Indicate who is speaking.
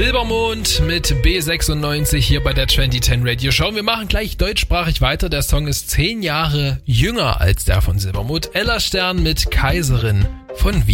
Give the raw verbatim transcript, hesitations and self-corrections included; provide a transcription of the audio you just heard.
Speaker 1: Silbermond mit B sechsundneunzig hier bei der zwanzig zehn Radio Show. Wir machen gleich deutschsprachig weiter. Der Song ist zehn Jahre jünger als der von Silbermond. Ella Stern mit Kaiserin von Wien.